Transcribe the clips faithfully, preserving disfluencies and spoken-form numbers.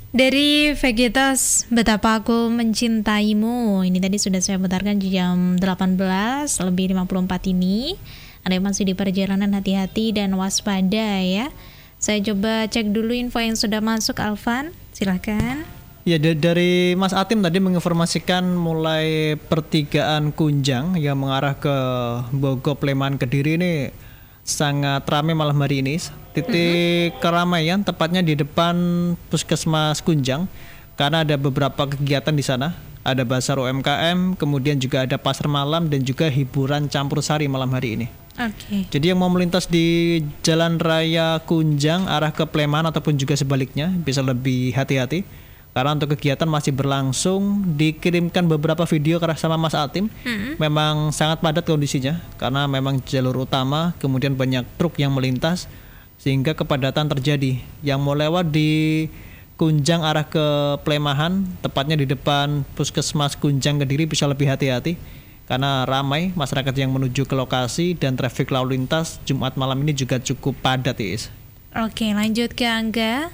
Dari Vegetas, Betapa Aku Mencintaimu. Ini tadi sudah saya putarkan di jam delapan belas lebih lima puluh empat ini. Ada yang masih di perjalanan, hati-hati dan waspada ya. Saya coba cek dulu info yang sudah masuk, Alvan. Silahkan. Ya, dari Mas Atim tadi menginformasikan mulai pertigaan Kunjang yang mengarah ke Bogor, Sleman, Kediri ini sangat ramai malam hari ini. Titik mm-hmm. keramaian tepatnya di depan Puskesmas Kunjang karena ada beberapa kegiatan di sana. Ada bazar U M K M, kemudian juga ada pasar malam dan juga hiburan campur sari malam hari ini. Oke. Okay. Jadi yang mau melintas di Jalan Raya Kunjang arah ke Sleman ataupun juga sebaliknya bisa lebih hati-hati. Karena untuk kegiatan masih berlangsung, dikirimkan beberapa video karena sama Mas Atim. Mm-hmm. Memang sangat padat kondisinya karena memang jalur utama, kemudian banyak truk yang melintas sehingga kepadatan terjadi. Yang mau lewat di Kunjang arah ke Plemahan, tepatnya di depan Puskesmas Kunjang Kediri bisa lebih hati-hati karena ramai masyarakat yang menuju ke lokasi dan trafik lalu lintas Jumat malam ini juga cukup padat, Is. Oke, lanjut ke Angga.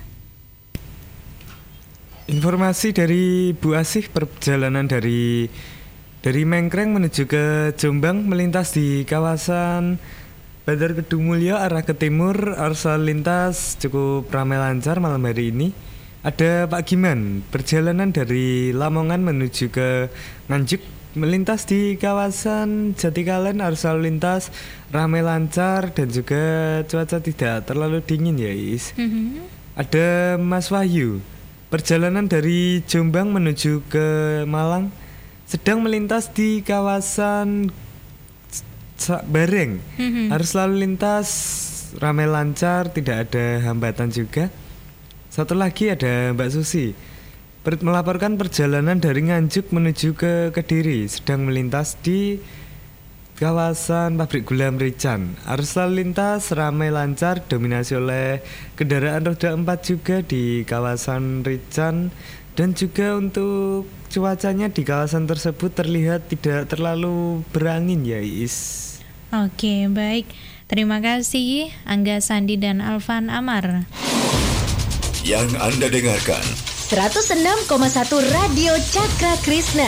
Informasi dari Bu Asih, perjalanan dari dari Mengkreng menuju ke Jombang melintas di kawasan Bandar Kedungmulyo arah ke timur. Arus lalu lintas cukup ramai lancar malam hari ini. Ada Pak Giman, perjalanan dari Lamongan menuju ke Nganjuk melintas di kawasan Jatikalen. Arus lalu lintas ramai lancar dan juga cuaca tidak terlalu dingin ya, Is. Mm-hmm. Ada Mas Wahyu, perjalanan dari Jombang menuju ke Malang sedang melintas di kawasan Bareng. Mm-hmm. Arus lalu lintas ramai lancar, tidak ada hambatan juga. Satu lagi ada Mbak Susi, per- melaporkan perjalanan dari Nganjuk menuju ke Kediri sedang melintas di kawasan Pabrik Gula Merican. Arus lalu lintas ramai lancar, dominasi oleh kendaraan roda empat juga di kawasan Rican. Dan juga untuk cuacanya di kawasan tersebut terlihat tidak terlalu berangin ya, Is. Oke, baik. Terima kasih Angga Sandi dan Alvan Amar. Yang Anda dengarkan seratus enam koma satu Radio Cakra Krishna.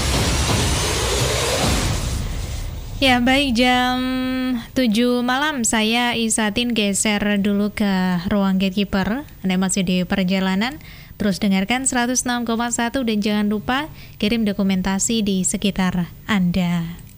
Ya, baik, jam tujuh malam saya Isatin geser dulu ke ruang gatekeeper. Anda masih di perjalanan, terus dengarkan seratus enam koma satu dan jangan lupa kirim dokumentasi di sekitar Anda.